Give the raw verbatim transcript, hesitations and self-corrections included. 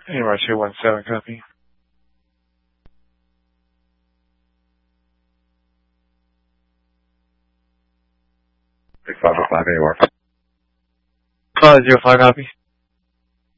A R two one seven, copy. six five oh five A O R. Uh, zero five, copy.